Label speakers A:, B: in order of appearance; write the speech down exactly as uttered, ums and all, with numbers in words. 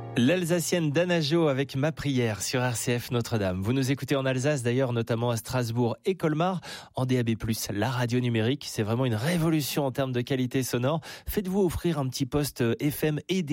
A: L'Alsacienne d'Anna Jo avec Ma prière sur R C F Notre-Dame. Vous nous écoutez en Alsace d'ailleurs, notamment à Strasbourg et Colmar, en D A B plus, la radio numérique. C'est vraiment une révolution en termes de qualité sonore. Faites-vous offrir un petit poste F M et